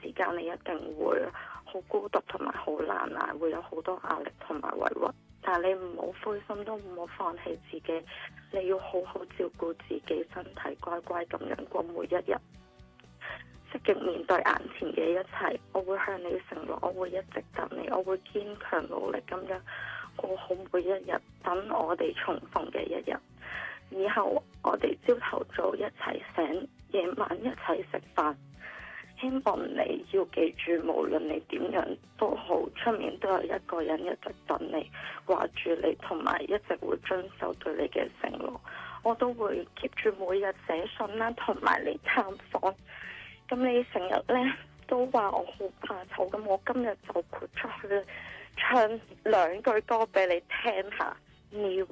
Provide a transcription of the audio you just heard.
時間你一定會好孤獨同埋好難捱，會有好多壓力同埋委屈。但係你唔好灰心，都唔好放棄自己，你要好好照顧自己身體，乖乖咁樣過每一日，積極面對眼前嘅一切。我會向你承諾，我會一直等你，我會堅強努力咁樣過好每一日，等我哋重逢嘅一日。以後我哋朝頭早一齊醒，夜晚一齊食飯。希望你要記住，無論你點樣都好，出面都有一個人一直等你，掛住你，同埋一直會遵守對你嘅承諾。我都會 keep 住每日寫信啦，同埋嚟探訪。咁你成日呢都話我好怕醜，咁我今日就豁出去唱2句歌俾你聽下。你